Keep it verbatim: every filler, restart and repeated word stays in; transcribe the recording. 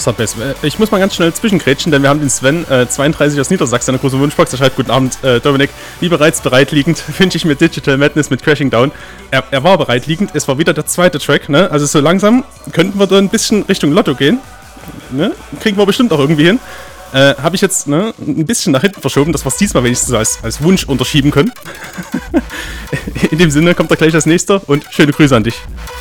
Subbase. Ich muss mal ganz schnell zwischengrätschen, denn wir haben den Sven äh, zweiunddreißig aus Niedersachsen, eine große Wunschbox. Er schreibt: Guten Abend, äh, Dominik. Wie bereits bereitliegend wünsche ich mir Digital Madness mit Crashing Down. Er, er war bereitliegend, es war wieder der zweite Track, ne? Also so langsam könnten wir da ein bisschen Richtung Lotto gehen. Ne? Kriegen wir bestimmt auch irgendwie hin. Äh, habe ich jetzt ne, ein bisschen nach hinten verschoben, dass wir es diesmal wenigstens als, als Wunsch unterschieben können. In dem Sinne kommt da gleich das nächste und schöne Grüße an dich.